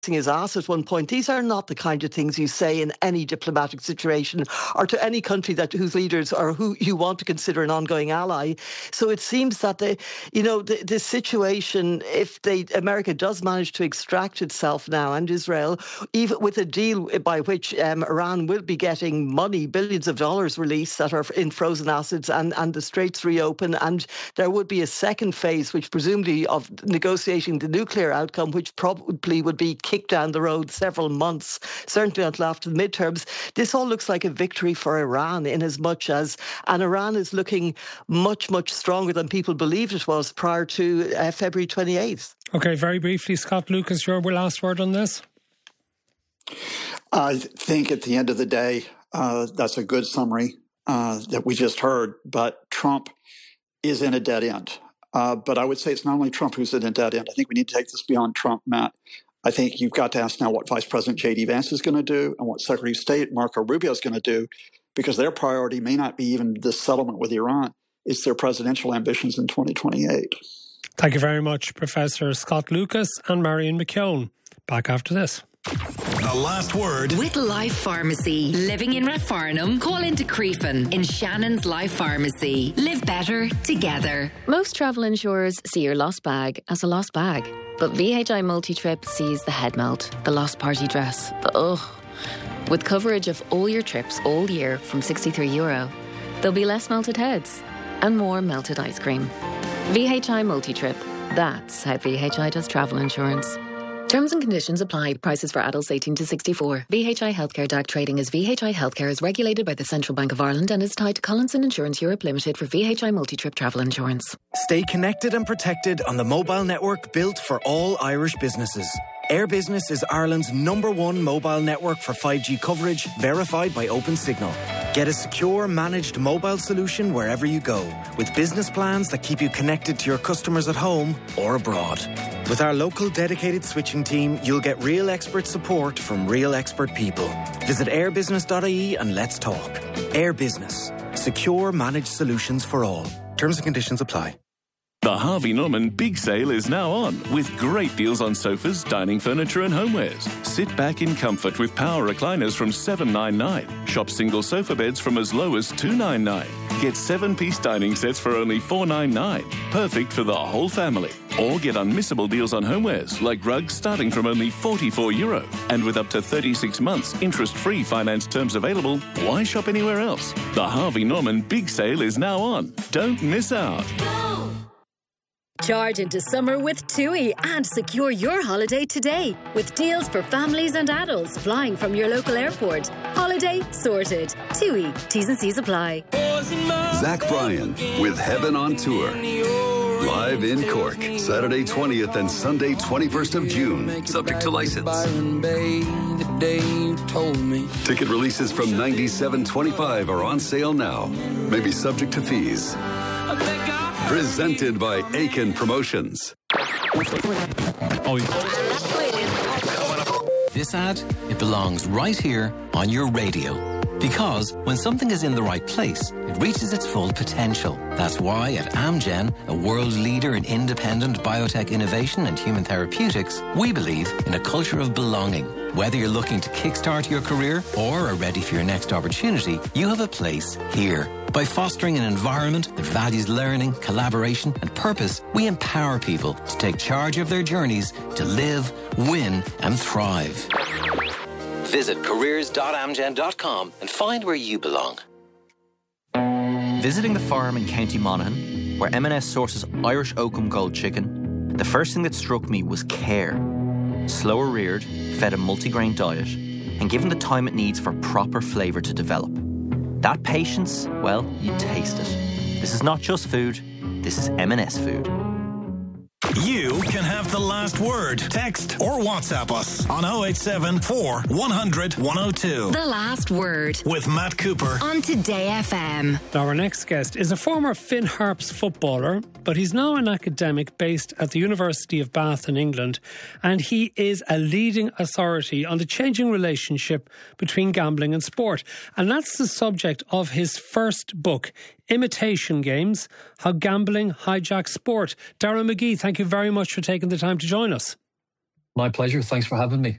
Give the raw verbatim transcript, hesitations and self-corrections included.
his ass at one point. These are not the kind of things you say in any diplomatic situation or to any country that whose leaders or who you want to consider an ongoing ally. So it seems that the, you know, the, the situation, if they, America does manage to extract itself now and Israel, even with a deal by which um, Iran will be getting money, billions of dollars released that are in frozen assets, and, and the straits reopen, and there would be a second phase, which presumably of negotiating the nuclear outcome, which probably would be kicked down the road several months, certainly until after the midterms. This all looks like a victory for Iran in as much as, and Iran is looking much, much stronger than people believed it was prior to uh, February twenty-eighth. OK, very briefly, Scott Lucas, your last word on this? I think at the end of the day, uh, that's a good summary uh, that we just heard, but Trump is in a dead end. Uh, but I would say it's not only Trump who's in a dead end. I think we need to take this beyond Trump, Matt. I think you've got to ask now what Vice President J D Vance is going to do and what Secretary of State Marco Rubio is going to do, because their priority may not be even this settlement with Iran. It's their presidential ambitions in twenty twenty-eight. Thank you very much, Professor Scott Lucas and Marion McKeown. Back after this. The last word with Life Pharmacy. Living in Rathfarnham? Call into Creefin in Shannon's Life Pharmacy. Live better together. Most travel insurers see your lost bag as a lost bag, but V H I Multi-Trip sees the head melt, the lost party dress, the ugh. With coverage of all your trips all year from sixty-three euro, there'll be less melted heads and more melted ice cream. V H I Multi-Trip. That's how V H I does travel insurance. Terms and conditions apply. Prices for adults eighteen to sixty-four. V H I Healthcare D A C trading as V H I Healthcare is regulated by the Central Bank of Ireland and is tied to Collinson Insurance Europe Limited for V H I Multi-Trip travel insurance. Stay connected and protected on the mobile network built for all Irish businesses. Air Business is Ireland's number one mobile network for five G coverage, verified by OpenSignal. Get a secure, managed mobile solution wherever you go, with business plans that keep you connected to your customers at home or abroad. With our local dedicated switching team, you'll get real expert support from real expert people. Visit air business dot I E and let's talk. Air Business. Secure, managed solutions for all. Terms and conditions apply. The Harvey Norman Big Sale is now on, with great deals on sofas, dining furniture and homewares. Sit back in comfort with power recliners from seven ninety-nine. Shop single sofa beds from as low as two ninety-nine. Get seven-piece dining sets for only four ninety-nine. Perfect for the whole family. Or get unmissable deals on homewares, like rugs starting from only forty-four euro. And with up to thirty-six months interest-free finance terms available, why shop anywhere else? The Harvey Norman Big Sale is now on. Don't miss out. Charge into summer with TUI and secure your holiday today with deals for families and adults flying from your local airport. Holiday sorted. TUI. T's and C's apply. Zach Bryan with Heaven on Tour. Live in Cork, Saturday twentieth and Sunday twenty-first of June. Subject to license. Ticket releases from ninety-seven twenty-five are on sale now. May be subject to fees. Presented by Aiken Promotions. This ad, it belongs right here on your radio. Because when something is in the right place, it reaches its full potential. That's why at Amgen, a world leader in independent biotech innovation and human therapeutics, we believe in a culture of belonging. Whether you're looking to kickstart your career or are ready for your next opportunity, you have a place here. By fostering an environment that values learning, collaboration and purpose, we empower people to take charge of their journeys to live, win and thrive. Visit careers dot amgen dot com and find where you belong. Visiting the farm in County Monaghan, where M and S sources Irish Oakham Gold chicken, the first thing that struck me was care. Slower reared, fed a multigrain diet, and given the time it needs for proper flavour to develop. That patience, well, you taste it. This is not just food, this is M and S food. You can have the last word. Text or WhatsApp us on oh eight seven, four, one hundred, one oh two. The Last Word with Matt Cooper on Today F M. Now our next guest is a former Finn Harps footballer, but he's now an academic based at the University of Bath in England, and he is a leading authority on the changing relationship between gambling and sport. And that's the subject of his first book, Imitation Games, How Gambling Hijacks Sport. Darragh McGee, thank you very much for taking the time to join us. My pleasure. Thanks for having me.